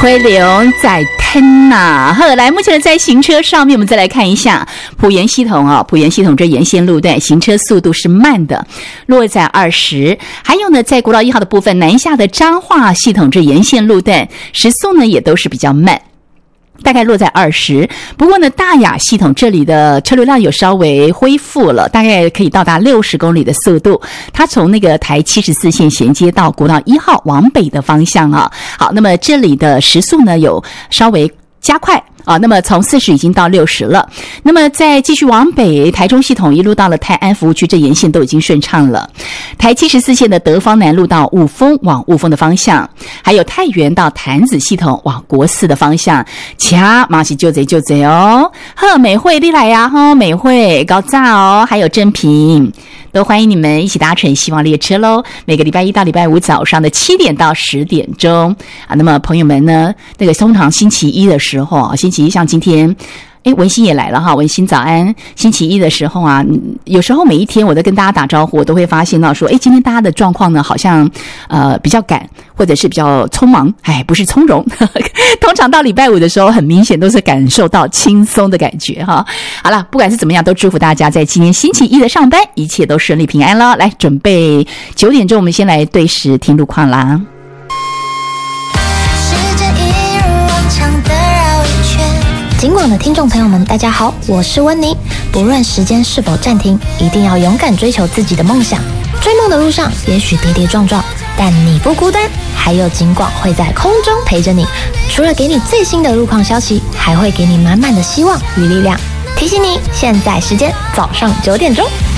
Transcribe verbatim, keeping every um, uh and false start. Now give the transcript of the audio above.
回流在天呐！好，来，目前在行车上面，我们再来看一下埔盐系统啊、哦，埔盐系统这沿线路段行车速度是慢的，落在二十。还有呢，在国道一号的部分，南下的彰化系统这沿线路段时速呢也都是比较慢。大概落在二十，不过呢，大雅系统这里的车流量有稍微恢复了，大概可以到达六十公里的速度。它从那个台七十四线衔接到国道一号往北的方向啊。好，那么这里的时速呢有稍微加快啊，那么从四十已经到六十了。那么再继续往北，台中系统一路到了泰安服务区，这沿线都已经顺畅了。台七十四线的德芳南路到雾峰往雾峰的方向，还有太原到潭子系统往国四的方向，掐马西就贼就贼哦。呵，美惠你来呀、啊、哈，美惠高炸哦，还有正平。都欢迎你们一起搭乘希望列车咯，每个礼拜一到礼拜五早上的七点到十点钟啊。那么朋友们呢，那个通常星期一的时候啊，星期一像今天诶，文心也来了哈，文心早安。星期一的时候啊，有时候每一天我都跟大家打招呼，我都会发现到说，诶，今天大家的状况呢，好像呃比较赶，或者是比较匆忙，哎，不是从容。通常到礼拜五的时候，很明显都是感受到轻松的感觉哈。好了，不管是怎么样，都祝福大家在今天星期一的上班一切都顺利平安了。来，准备九点钟，我们先来对时听路况啦。 警广的听众朋友们，大家好，我是温妮。不论时间是否暂停，一定要勇敢追求自己的梦想。追梦的路上，也许跌跌撞撞，但你不孤单，还有警广会在空中陪着你。除了给你最新的路况消息，还会给你满满的希望与力量。提醒你，现在时间早上九点钟。